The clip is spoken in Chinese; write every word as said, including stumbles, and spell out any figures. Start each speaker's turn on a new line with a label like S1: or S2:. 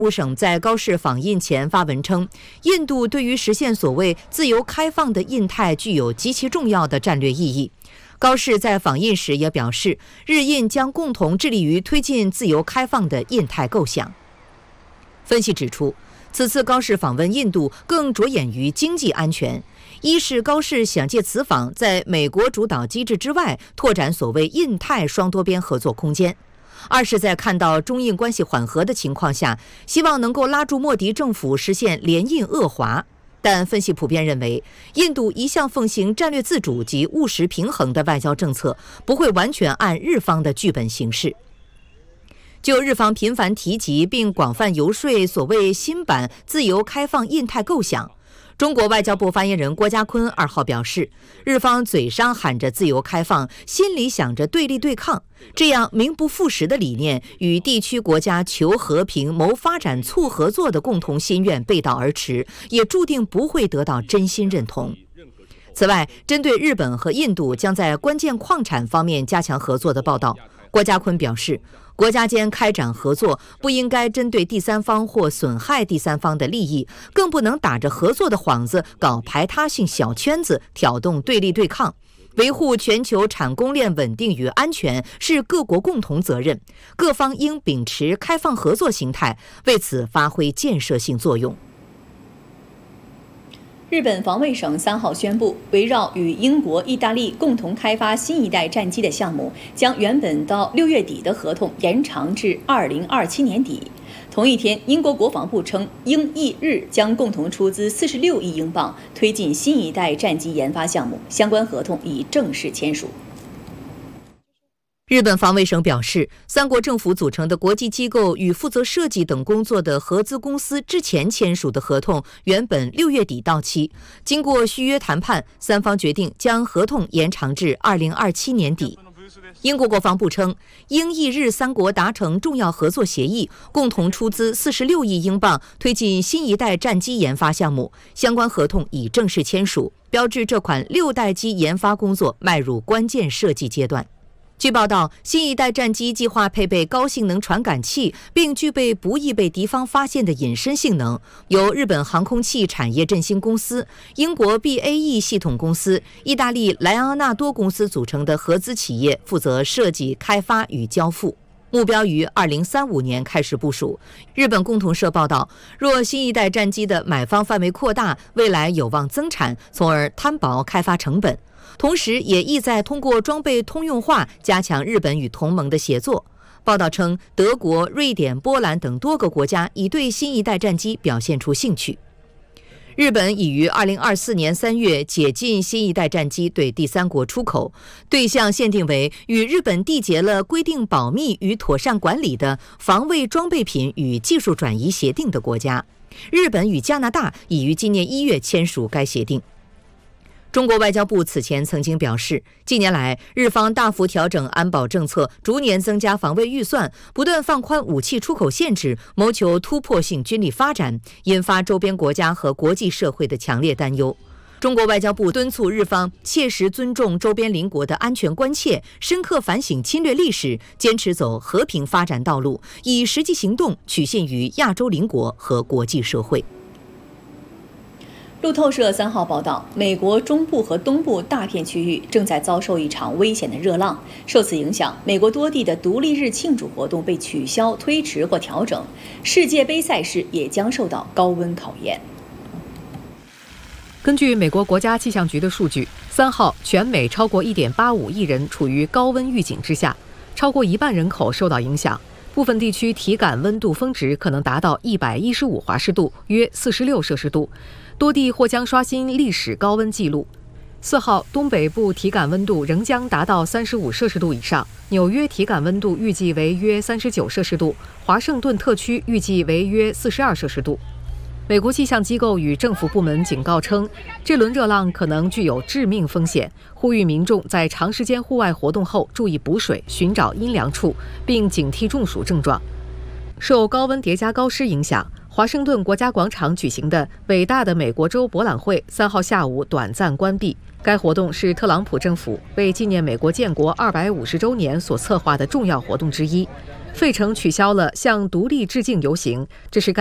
S1: 务省在高市访印前发文称，印度对于实现所谓自由开放的印太具有极其重要的战略意义。高市在访印时也表示，日印将共同致力于推进自由开放的印太构想。分析指出，此次高市访问印度更着眼于经济安全。一是高市想借此访在美国主导机制之外拓展所谓印太双多边合作空间；二是在看到中印关系缓和的情况下，希望能够拉住莫迪政府实现联印遏华。但分析普遍认为，印度一向奉行战略自主及务实平衡的外交政策，不会完全按日方的剧本行事。就日方频繁提及并广泛游说所谓新版自由开放印太构想，中国外交部发言人郭家坤二号表示，日方嘴上喊着自由开放，心里想着对立对抗，这样名不副实的理念与地区国家求和平、谋发展、促合作的共同心愿背道而驰，也注定不会得到真心认同。此外，针对日本和印度将在关键矿产方面加强合作的报道，郭家坤表示，国家间开展合作不应该针对第三方或损害第三方的利益，更不能打着合作的幌子搞排他性小圈子，挑动对立对抗。维护全球产供链稳定与安全是各国共同责任，各方应秉持开放合作形态，为此发挥建设性作用。
S2: 日本防卫省三号宣布，围绕与英国、意大利共同开发新一代战机的项目，将原本到六月底的合同延长至二零二七年底。同一天，英国国防部称，英意日将共同出资四十六亿英镑推进新一代战机研发项目，相关合同已正式签署。
S1: 日本防卫省表示，三国政府组成的国际机构与负责设计等工作的合资公司之前签署的合同原本六月底到期，经过续约谈判，三方决定将合同延长至二零二七年底。英国国防部称，英意日三国达成重要合作协议，共同出资四十六亿英镑推进新一代战机研发项目，相关合同已正式签署，标志这款六代机研发工作迈入关键设计阶段。据报道，新一代战机计划配备高性能传感器，并具备不易被敌方发现的隐身性能。由日本航空器产业振兴公司、英国 B A E 系统公司、意大利莱昂纳多公司组成的合资企业负责设计、开发与交付，目标于二零三五年开始部署。日本共同社报道，若新一代战机的买方范围扩大，未来有望增产，从而摊薄开发成本。同时也意在通过装备通用化加强日本与同盟的协作。报道称，德国、瑞典、波兰等多个国家已对新一代战机表现出兴趣。日本已于二零二四年三月解禁新一代战机对第三国出口，对象限定为与日本缔结了规定保密与妥善管理的防卫装备品与技术转移协定的国家。日本与加拿大已于今年一月签署该协定。中国外交部此前曾经表示，近年来日方大幅调整安保政策，逐年增加防卫预算，不断放宽武器出口限制，谋求突破性军力发展，引发周边国家和国际社会的强烈担忧。中国外交部敦促日方切实尊重周边邻国的安全关切，深刻反省侵略历史，坚持走和平发展道路，以实际行动取信于亚洲邻国和国际社会。
S2: 路透社三号报道，美国中部和东部大片区域正在遭受一场危险的热浪。受此影响，美国多地的独立日庆祝活动被取消、推迟或调整，世界杯赛事也将受到高温考验。
S3: 根据美国国家气象局的数据，三号全美超过 一点八五亿人处于高温预警之下，超过一半人口受到影响。部分地区体感温度峰值可能达到一百一十五华氏度，约四十六摄氏度，多地或将刷新历史高温纪录。四号，东北部体感温度仍将达到三十五摄氏度以上，纽约体感温度预计为约三十九摄氏度，华盛顿特区预计为约四十二摄氏度。美国气象机构与政府部门警告称，这轮热浪可能具有致命风险，呼吁民众在长时间户外活动后注意补水，寻找阴凉处，并警惕中暑症状。受高温叠加高湿影响， 华盛顿国家广场举行的伟大的美国州博览会三号下午短暂关闭。该活动是特朗普政府为纪念美国建国二百五十周年所策划的重要活动之一。费城取消了向独立致敬游行，这是该